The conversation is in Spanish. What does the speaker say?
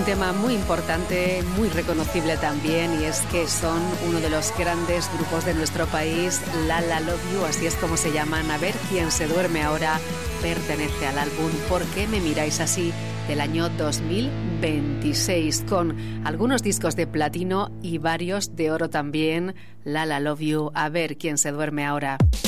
tema muy importante, muy reconocible también, y es que son uno de los grandes grupos de nuestro país, La La Love You, así es como se llaman. A ver quién se duerme ahora pertenece al álbum ¿Por qué me miráis así?, del año 2026, con algunos discos de platino y varios de oro también. La La Love You, a ver quién se duerme ahora.